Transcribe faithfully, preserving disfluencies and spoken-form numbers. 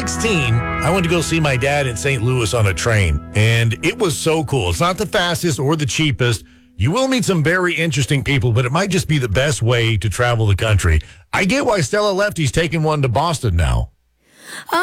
sixteen, I went to go see my dad in Saint Louis on a train, and it was so cool. It's not the fastest or the cheapest. You will meet some very interesting people, but it might just be the best way to travel the country. I get why Stella Lefty's taking one to Boston now.